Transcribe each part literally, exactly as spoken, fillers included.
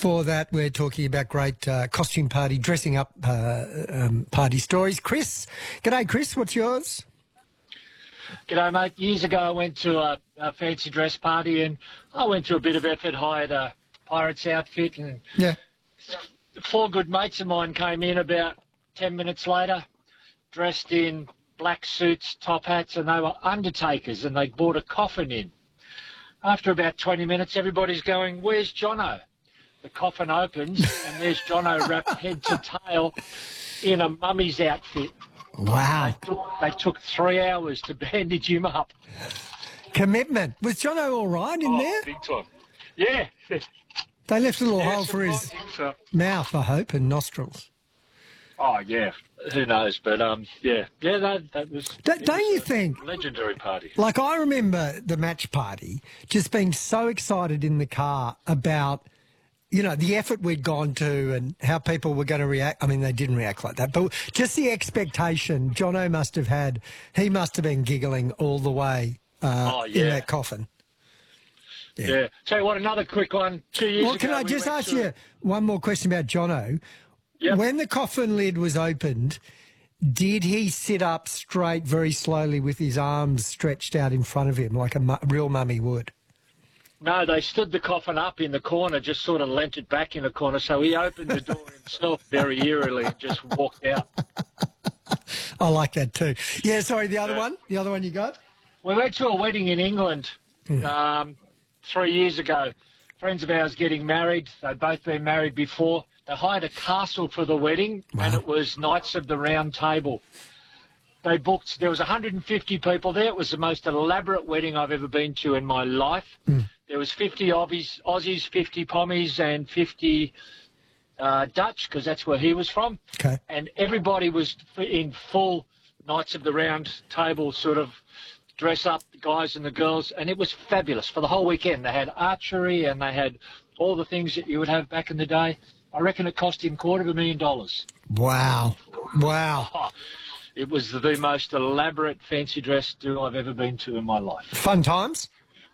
Before that, we're talking about great uh, costume party, dressing up uh, um, party stories. Chris, g'day, Chris. What's yours? G'day, mate. Years ago, I went to a, a fancy dress party, and I went to a bit of effort, hired a pirate's outfit, and Yeah. four good mates of mine came in about ten minutes later, dressed in black suits, top hats, and they were undertakers, and they brought a coffin in. After about twenty minutes, everybody's going, "Where's Jono?" The coffin opens, and there's Jono wrapped head to tail in a mummy's outfit. Wow. They took, they took three hours to bandage him up. Commitment. Was Jono all right in Oh, there? big time. Yeah. They left a little Yeah, hole for his surprising, so- mouth, I hope, and nostrils. Oh, yeah. Who knows? But, um, yeah. Yeah, that, that was... Don't, it don't was you a think? legendary party. Like, I remember the match party just being so excited in the car about, you know, the effort we'd gone to and how people were going to react. I mean, they didn't react like that, but just the expectation Jono must have had. He must have been giggling all the way uh, Oh, yeah. in that coffin. Yeah. Yeah. Tell you what, another quick one. Two years Well, ago... can I we just went ask to- you one more question about Jono? Yep. When the coffin lid was opened, did he sit up straight very slowly with his arms stretched out in front of him like a mu- real mummy would? No, they stood the coffin up in the corner, just sort of leant it back in the corner. So he opened the door himself very eerily and just walked out. I like that too. Yeah, sorry, the other Yeah. one? The other one you got? We went to a wedding in England um, three years ago. Friends of ours getting married. They'd both been married before. They hired a castle for the wedding, Wow. and it was Knights of the Round Table. They booked, there was one hundred fifty people there. It was the most elaborate wedding I've ever been to in my life. Mm. There was fifty Aussies, Aussies fifty Pommies, and fifty uh, Dutch, because that's where he was from. Okay. And everybody was f- in full Knights of the Round Table sort of dress up, the guys and the girls, and it was fabulous for the whole weekend. They had archery and they had all the things that you would have back in the day. I reckon it cost him quarter of a million dollars. Wow. Wow. Oh, it was the most elaborate fancy dress do I've ever been to in my life. Fun times?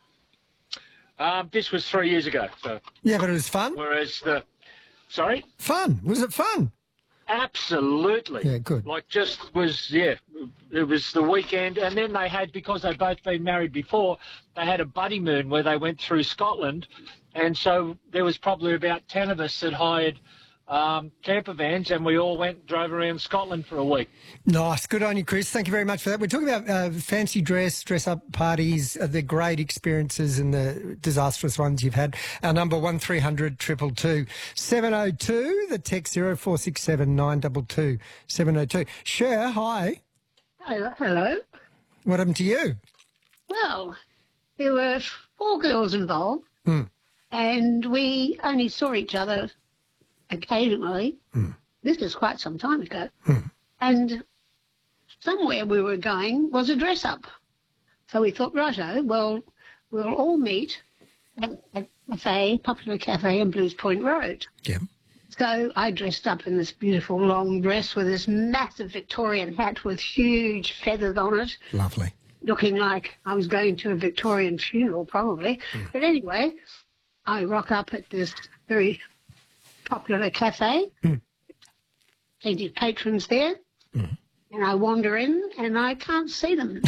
Um, this was three years ago. So, Yeah, but it was fun? whereas the, sorry, Fun. Was it fun? absolutely. Yeah, good. Like just was, yeah, it was the weekend. And then they had, because they'd both been married before, they had a buddy moon where they went through Scotland. And so there was probably about ten of us that hired um, camper vans, and we all went and drove around Scotland for a week. Nice. Good on you, Chris. Thank you very much for that. We're talking about uh, fancy dress, dress-up parties, uh, the great experiences and the disastrous ones you've had. Our number one three hundred two two two seven oh two, the text zero four six seven nine two two seven oh two. Cher, hi. Hello. hello. What happened to you? Well, there were four girls involved, Hmm. and we only saw each other occasionally. Hmm. This is quite some time ago. Hmm. And somewhere we were going was a dress-up. So we thought, righto, well, we'll all meet at a cafe, popular cafe in Blues Point Road. Yeah. So I dressed up in this beautiful long dress with this massive Victorian hat with huge feathers on it, Lovely. looking like I was going to a Victorian funeral, probably. But anyway, I rock up at this very popular cafe, Mm. plenty of patrons there, Mm. and I wander in and I can't see them.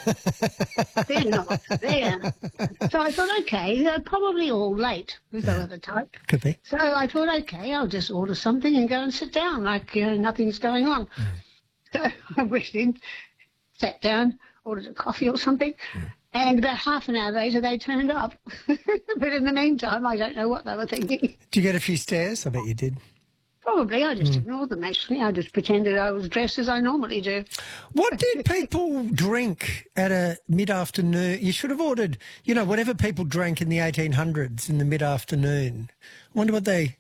They're not there. So I thought, okay, they're probably all late, with the other type. Could be. So I thought, okay, I'll just order something and go and sit down like you know, nothing's going on. So I went in, sat down, ordered a coffee or something, and about half an hour later they turned up. But in the meantime, I don't know what they were thinking. Did you get a few stares? I bet you did. Probably, I just ignored them, actually. I just pretended I was dressed as I normally do. What did people drink at a mid-afternoon? You should have ordered, you know, whatever people drank in the eighteen hundreds in the mid-afternoon. I wonder what they...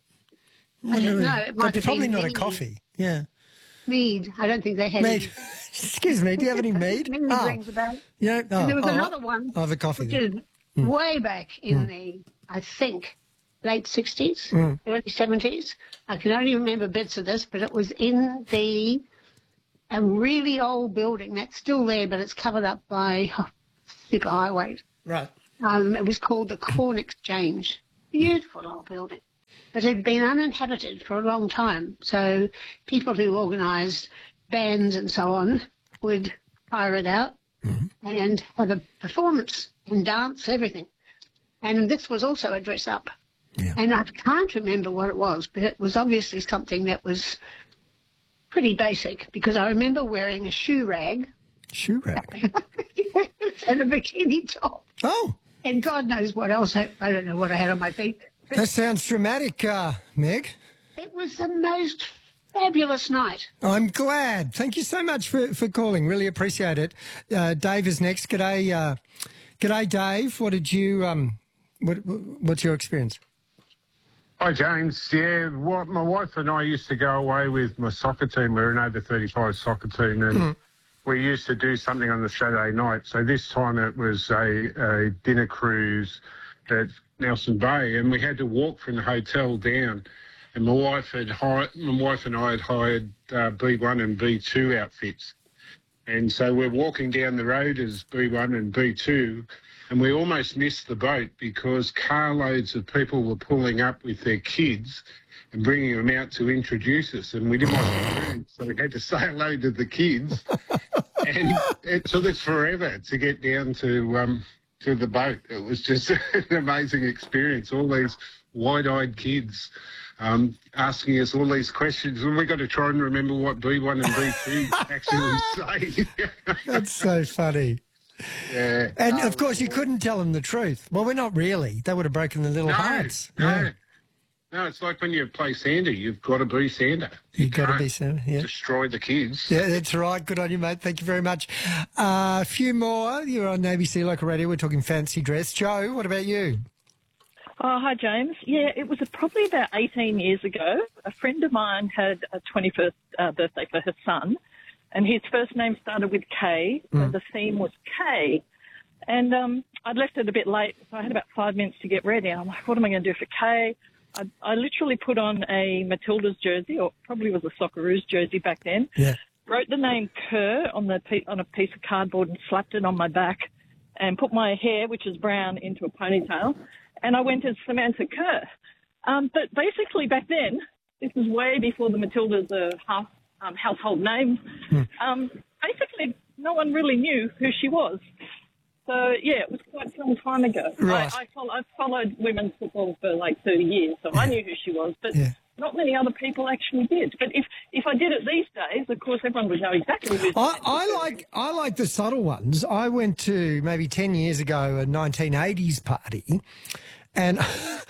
I don't know. It might have Probably been not a mead. coffee. Yeah. Mead. I don't think they had Mead. any. Excuse me, do you have any mead? Mead Oh, rings about. yeah. Oh, And there was oh, another one, I have a coffee which then. is way back in the, I think, late sixties, Mm. early seventies. I can only remember bits of this, but it was in the a really old building that's still there, but it's covered up by oh, superhighways. Right. Um, it was called the Corn Exchange. Beautiful old building. but it had been uninhabited for a long time. So people who organised bands and so on would hire it out mm-hmm. and have a performance and dance, everything. And this was also a dress-up. Yeah. And I can't remember what it was, but it was obviously something that was pretty basic, because I remember wearing a shoe rag. Shoe rag? And a bikini top. Oh. And God knows what else. I, I don't know what I had on my feet. That sounds dramatic, uh, Meg. It was the most fabulous night. I'm glad. Thank you so much for, for calling. Really appreciate it. Uh, Dave is next. G'day, uh, g'day, Dave. What did you? Um, what, what's your experience? Hi, James. Yeah, what my wife and I used to go away with my soccer team. We're an over thirty-five soccer team, and mm. we used to do something on the Saturday night. So this time it was a, a dinner cruise at Nelson Bay, and we had to walk from the hotel down. And my wife had hired, my wife and I had hired uh, B one and B two outfits, and so we're walking down the road as B one and B two. And we almost missed the boat because carloads of people were pulling up with their kids and bringing them out to introduce us. And we didn't want to do, so we had to say hello to the kids. And it took us forever to get down to um, to the boat. It was just an amazing experience. All these wide-eyed kids um, asking us all these questions. And we got to try and remember what B one and B two actually say. That's so funny. Yeah. And, of course, you couldn't tell them the truth. Well, we're not really. They would have broken their little no, hearts. No, yeah. no, it's like when you play Santa, you've got to be Santa. You You've got to be Santa, yeah. Destroy the kids. Yeah, that's right. Good on you, mate. Thank you very much. A uh, few more. You're on A B C Local Radio. We're talking fancy dress. Joe, what about you? Oh, hi, James. Yeah, it was probably about eighteen years ago. A friend of mine had a twenty-first uh, birthday for her son, and his first name started with K, mm. and the theme was K. And um, I'd left it a bit late, so I had about five minutes to get ready. And I'm like, what am I going to do for K? I, I literally put on a Matildas jersey, or probably was a Socceroos jersey back then. Yeah. Wrote the name Kerr on the on a piece of cardboard and slapped it on my back, and put my hair, which is brown, into a ponytail. And I went as Samantha Kerr. Um, but basically back then, this was way before the Matildas are half um, household names. Mm. Um, basically, no one really knew who she was. So, yeah, it was quite some time ago. Right. I, I, follow, I followed women's football for like thirty years, so yeah. I knew who she was. But yeah. not many other people actually did. But if, if I did it these days, of course, everyone would know exactly who I, I like I like the subtle ones. I went to, maybe ten years ago, a nineteen eighties party, and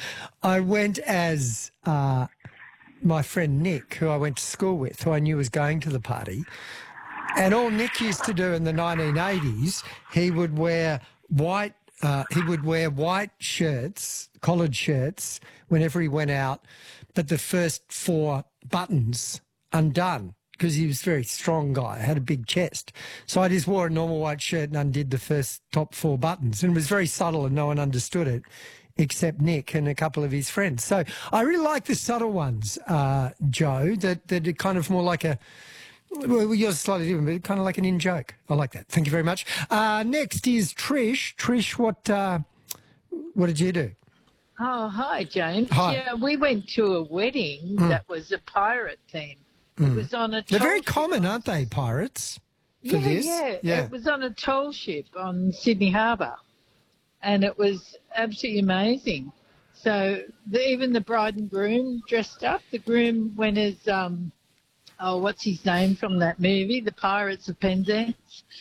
I went as uh, my friend Nick, who I went to school with, who I knew was going to the party. And all Nick used to do in the nineteen eighties, he would wear white. Uh, he would wear white shirts, collared shirts, whenever he went out, but the first four buttons undone, because he was a very strong guy, had a big chest. So I just wore a normal white shirt and undid the first top four buttons, and it was very subtle, and no one understood it, except Nick and a couple of his friends. So I really like the subtle ones, uh, Joe. That that are kind of more like a. Well, yours slightly different, but kind of like an in-joke. I like that. Thank you very much. Uh, next is Trish. Trish, what uh, what did you do? Oh, hi, James. Hi. Yeah, we went to a wedding mm. that was a pirate theme. Mm. It was on a They're very ship. common, aren't they, pirates? For yeah, this? yeah, yeah. It was on a toll ship on Sydney Harbour, and it was absolutely amazing. So the, even the bride and groom dressed up. The groom went as... Um, Oh, what's his name from that movie? The Pirates of Penzance.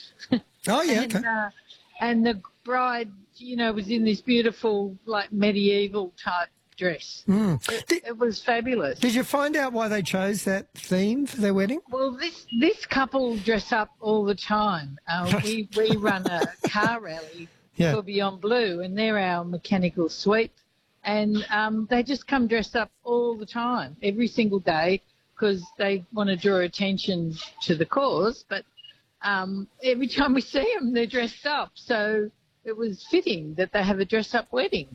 Oh, yeah, and, okay. Uh, and the bride, you know, was in this beautiful, like, medieval type dress. Mm. It, did, it was fabulous. Did you find out why they chose that theme for their wedding? Well, this this couple dress up all the time. Uh, we, we run a car rally yeah. for Beyond Blue, and they're our mechanical sweep. And um, they just come dressed up all the time, every single day, because they want to draw attention to the cause, but um, every time we see them, they're dressed up. So it was fitting that they have a dress-up wedding.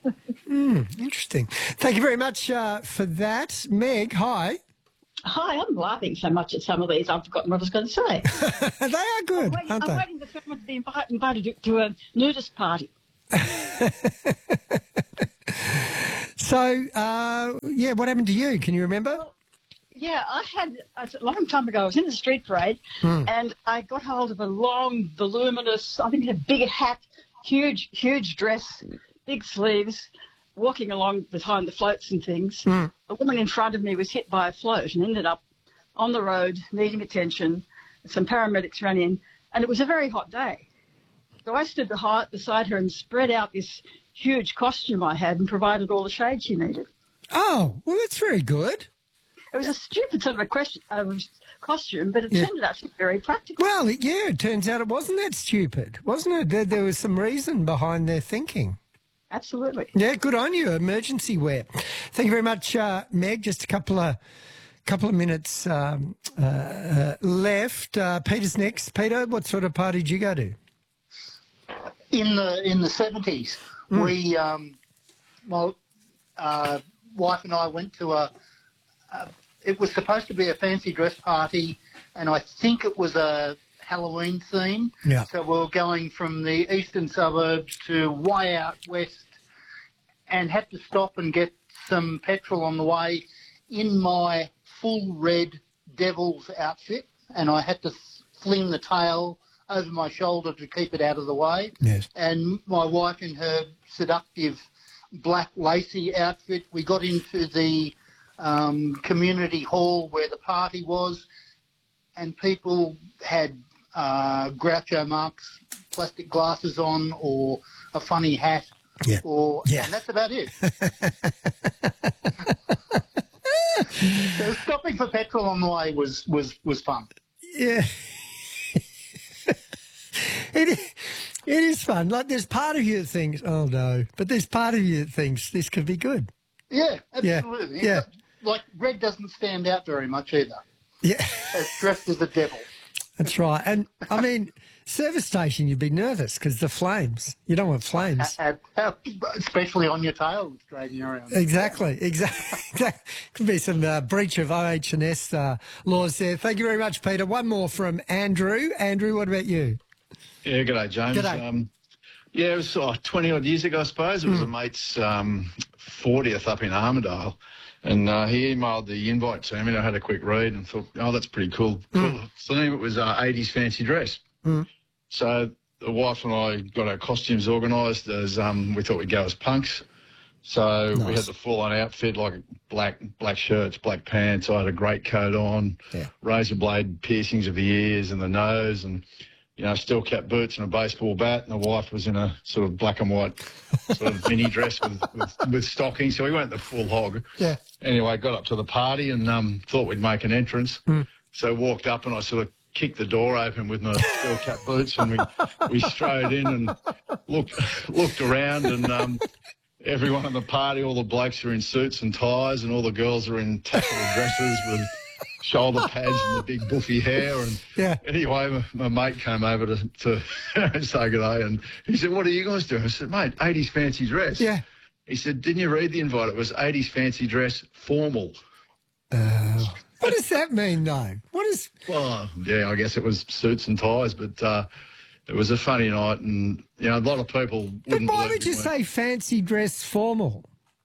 mm, interesting. Thank you very much uh, for that. Meg, hi. Hi, I'm laughing so much at some of these, I've forgotten what I was going to say. They are good, I'm waiting, aren't I'm they? waiting for someone to be invited, invited to a nudist party. So, uh, yeah, what happened to you? Can you remember? Yeah, I had, a long time ago, I was in the street parade Hmm. and I got hold of a long, voluminous, I think a big hat, huge, huge dress, big sleeves, walking along behind the floats and things. Hmm. The woman in front of me was hit by a float and ended up on the road, needing attention. Some paramedics ran in, and it was a very hot day. So I stood behind, beside her and spread out this huge costume I had and provided all the shade she needed. Oh, well, that's very good. It was a stupid sort of a question, uh, costume, but it Yeah. turned out to be very practical. Well, it- yeah, it turns out it wasn't that stupid, wasn't it? There, there was some reason behind their thinking. Absolutely. Yeah, good on you. Emergency wear. Thank you very much, uh, Meg. Just a couple of couple of minutes um, uh, uh, left. Uh, Peter's next. Peter, what sort of party did you go to? In the in the seventies, Mm. we um, my uh, wife and I went to a, a. It was supposed to be a fancy dress party, and I think it was a Halloween theme. Yeah. So we were going from the eastern suburbs to way out west, and had to stop and get some petrol on the way in my full red Devil's outfit, and I had to fling the tail over my shoulder to keep it out of the way. Yes. And my wife in her seductive black lacy outfit, we got into the um, community hall where the party was, and people had uh, Groucho Marx plastic glasses on or a funny hat. Yeah. Or, Yeah. And that's about it. So stopping for petrol on the way was, was, was fun. Yeah. it, is, it is fun. Like, there's part of you that thinks, oh, no. But there's part of you that thinks this could be good. Yeah, Yeah, absolutely. yeah. Like, red doesn't stand out very much either. Yeah, It's dressed as a devil. that's right. And, I mean, service station, you'd be nervous because the flames. You don't want flames. Uh, uh, especially on your tail, it's dragging around. Exactly, exactly. Could be some uh, breach of O H and S uh, laws there. Thank you very much, Peter. One more from Andrew. Andrew, what about you? Yeah, g'day, James. G'day. Um, yeah, it was oh, twenty odd years ago, I suppose. It was a mate's um, fortieth up in Armidale, and uh, he emailed the invite to me, and I had a quick read and thought, oh, that's pretty cool. Cool theme. It was uh, eighties fancy dress. Mm. So the wife and I got our costumes organised as um, we thought we'd go as punks. So we Nice. had the full-on outfit, like black black shirts, black pants. I had a great coat on, Yeah. razor blade piercings of the ears and the nose, and you know, steel cap boots and a baseball bat. And the wife was in a sort of black and white sort of mini dress with, with, with stockings. So we went the full hog. Yeah. Anyway, got up to the party and um, thought we'd make an entrance. Mm. So walked up and I sort of kicked the door open with my steel cap boots, and we we strode in and looked looked around, and um, everyone at the party, all the blokes are in suits and ties, and all the girls are in tasselled dresses with shoulder pads and the big buffy hair. And Yeah. anyway, my, my mate came over to, to say good day, and he said, "What are you guys doing?" I said, "Mate, eighties fancy dress." Yeah. He said, "Didn't you read the invite? It was eighties fancy dress formal." Uh, what does that mean, though? What is... Well, yeah, I guess it was suits and ties, but uh, it was a funny night, and you know, a lot of people But wouldn't. why believe would you me when- say fancy dress formal?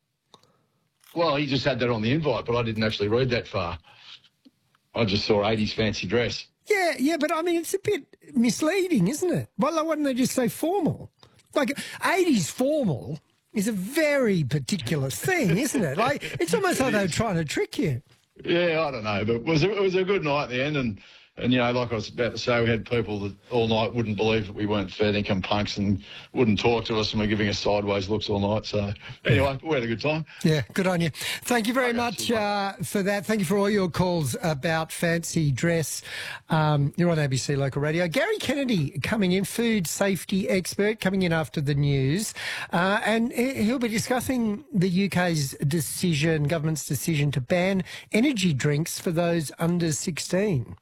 Well, he just had that on the invite, but I didn't actually read that far. I just saw eighties fancy dress. Yeah, yeah, but I mean, it's a bit misleading, isn't it? Well, why wouldn't they just say formal? Like, eighties formal is a very particular thing, isn't it? Like, it's almost like they were trying to trick you. Yeah, I don't know, but it was a, it was a good night at the end, and and you know, like I was about to say, we had people that all night wouldn't believe that we weren't fair income punks and wouldn't talk to us, and were giving us sideways looks all night. So anyway, we had a good time. Yeah, good on you. Thank you very Okay, much super. uh, for that. Thank you for all your calls about fancy dress. Um, you're on A B C Local Radio. Gary Kennedy coming in, food safety expert, coming in after the news. Uh, and he- he'll be discussing the U K's decision, government's decision to ban energy drinks for those under sixteen.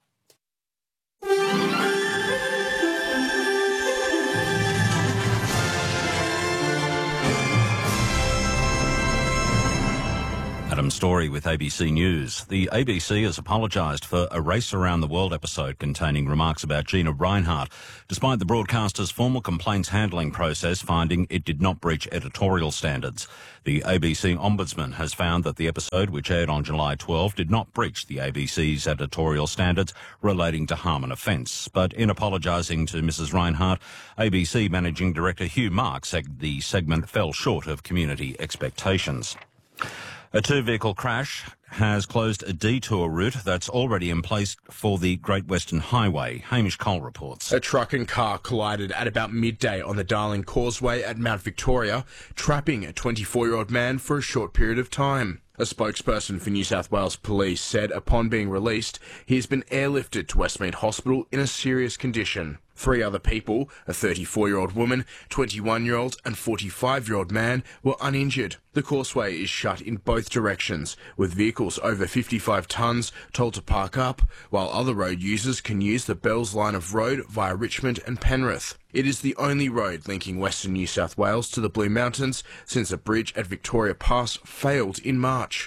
Adam Story with A B C News. The A B C has apologised for a Race Around the World episode containing remarks about Gina Rinehart, despite the broadcaster's formal complaints handling process finding it did not breach editorial standards. The A B C Ombudsman has found that the episode, which aired on July twelfth, did not breach the A B C's editorial standards relating to harm and offence. But in apologising to Missus Rinehart, A B C Managing Director Hugh Mark said the segment fell short of community expectations. A two-vehicle crash has closed a detour route that's already in place for the Great Western Highway. Hamish Cole reports. A truck and car collided at about midday on the Darling Causeway at Mount Victoria, trapping a twenty-four-year-old man for a short period of time. A spokesperson for New South Wales Police said upon being released, he has been airlifted to Westmead Hospital in a serious condition. Three other people, a thirty-four-year-old woman, twenty-one-year-old and forty-five-year-old man, were uninjured. The causeway is shut in both directions, with vehicles over fifty-five tonnes told to park up, while other road users can use the Bells line of road via Richmond and Penrith. It is the only road linking Western New South Wales to the Blue Mountains since a bridge at Victoria Pass failed in March.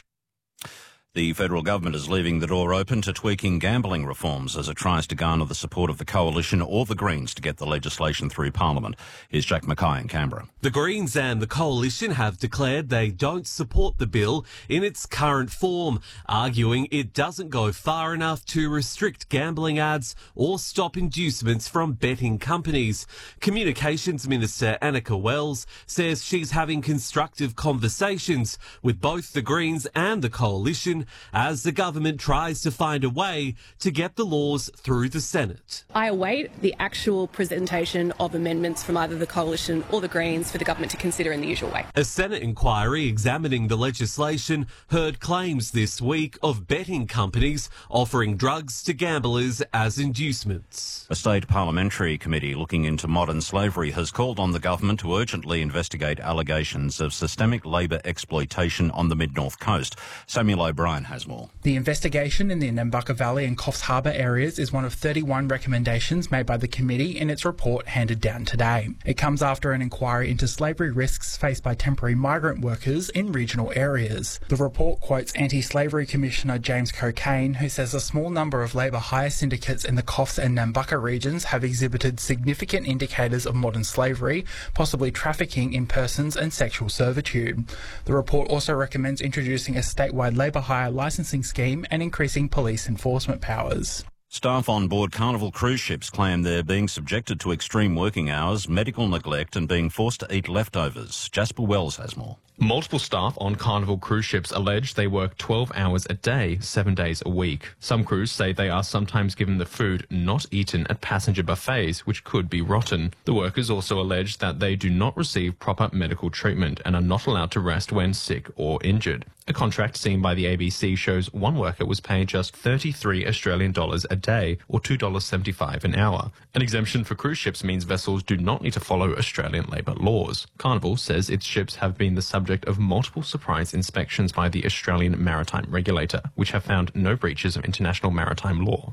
The federal government is leaving the door open to tweaking gambling reforms as it tries to garner the support of the Coalition or the Greens to get the legislation through Parliament. Here's Jack Mackay in Canberra. The Greens and the Coalition have declared they don't support the bill in its current form, arguing it doesn't go far enough to restrict gambling ads or stop inducements from betting companies. Communications Minister Annika Wells says she's having constructive conversations with both the Greens and the Coalition as the government tries to find a way to get the laws through the Senate. I await the actual presentation of amendments from either the Coalition or the Greens for the government to consider in the usual way. A Senate inquiry examining the legislation heard claims this week of betting companies offering drugs to gamblers as inducements. A state parliamentary committee looking into modern slavery has called on the government to urgently investigate allegations of systemic labour exploitation on the mid-north coast. Samuel O'Brien has more. The investigation in the Nambucca Valley and Coffs Harbour areas is one of thirty-one recommendations made by the committee in its report handed down today. It comes after an inquiry into slavery risks faced by temporary migrant workers in regional areas. The report quotes Anti-Slavery Commissioner James Cocaine, who says a small number of labour hire syndicates in the Coffs and Nambucca regions have exhibited significant indicators of modern slavery, possibly trafficking in persons and sexual servitude. The report also recommends introducing a statewide labour hire licensing scheme and increasing police enforcement powers. Staff on board Carnival cruise ships claim they're being subjected to extreme working hours, medical neglect and being forced to eat leftovers. Jasper Wells has more. Multiple staff on Carnival cruise ships allege they work twelve hours a day, seven days a week. Some crews say they are sometimes given the food not eaten at passenger buffets, which could be rotten. The workers also allege that they do not receive proper medical treatment and are not allowed to rest when sick or injured. A contract seen by the A B C shows one worker was paid just thirty-three Australian dollars a day, or two dollars seventy-five an hour. An exemption for cruise ships means vessels do not need to follow Australian labour laws. Carnival says its ships have been the subject of multiple surprise inspections by the Australian Maritime Regulator, which have found no breaches of international maritime law.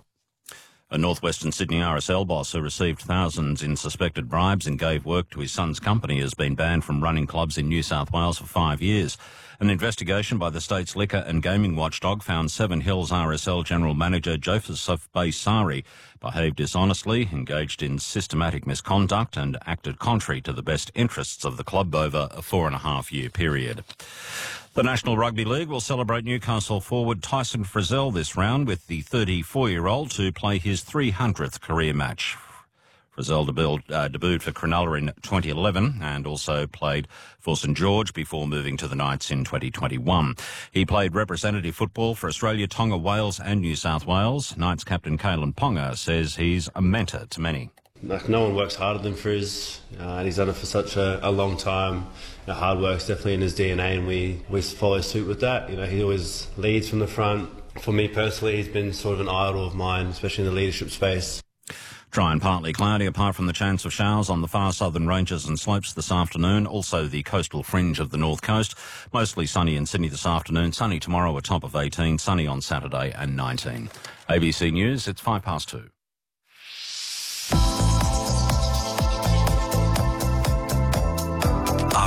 A northwestern Sydney R S L boss who received thousands in suspected bribes and gave work to his son's company has been banned from running clubs in New South Wales for five years. An investigation by the state's liquor and gaming watchdog found Seven Hills R S L General Manager Joseph Baysari behaved dishonestly, engaged in systematic misconduct and acted contrary to the best interests of the club over a four and a half year period. The National Rugby League will celebrate Newcastle forward Tyson Frizzell this round with the thirty-four-year-old to play his three hundredth career match. Frizzell debuted, uh, debuted for Cronulla in twenty eleven and also played for St George before moving to the Knights in twenty twenty-one. He played representative football for Australia, Tonga, Wales and New South Wales. Knights captain Kalen Ponga says he's a mentor to many. Like, no one works harder than Frizz, uh, and he's done it for such a, a long time. You know, hard work's definitely in his D N A, and we, we follow suit with that. You know, he always leads from the front. For me personally, he's been sort of an idol of mine, especially in the leadership space. Dry and partly cloudy, apart from the chance of showers on the far southern ranges and slopes this afternoon. Also the coastal fringe of the north coast. Mostly sunny in Sydney this afternoon. Sunny tomorrow, a top of eighteen. Sunny on Saturday and nineteen. A B C News, it's five past two.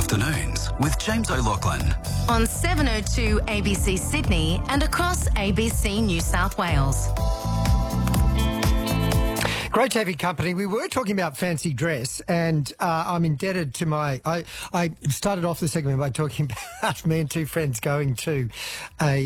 Afternoons with James O'Loughlin. On seven oh two A B C Sydney and across A B C New South Wales. Great to have your company. We were talking about fancy dress, and uh, I'm indebted to my... I, I started off the segment by talking about me and two friends going to a